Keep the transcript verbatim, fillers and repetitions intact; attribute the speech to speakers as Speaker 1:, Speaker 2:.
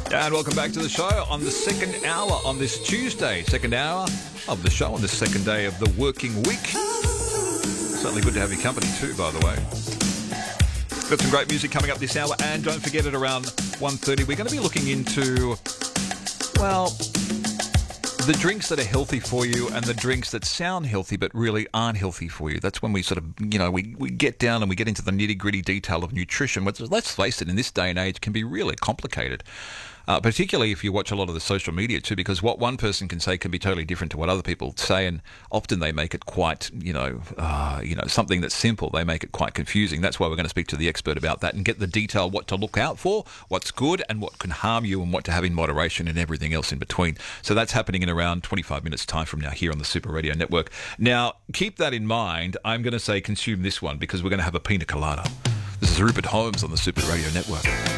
Speaker 1: And welcome back to the show on the second hour on this Tuesday. Second hour of the show on the second day of the working week. Certainly good to have your company too, by the way. Got some great music coming up this hour. And don't forget, at around one thirty, we're going to be looking into, well, the drinks that are healthy for you and the drinks that sound healthy but really aren't healthy for you. That's when we sort of, you know, we, we get down and we get into the nitty-gritty detail of nutrition, which, let's face it, in this day and age can be really complicated. Uh, particularly if you watch a lot of the social media too, because what one person can say can be totally different to what other people say, and often they make it quite, you know, uh, you know, something that's simple, they make it quite confusing. That's why we're going to speak to the expert about that and get the detail, what to look out for, what's good and what can harm you, and what to have in moderation and everything else in between. So that's happening in around twenty-five minutes time from now here on the Super Radio Network. Now, keep that in mind. I'm going to say consume this one because we're going to have a pina colada. This is Rupert Holmes on the Super Radio Network.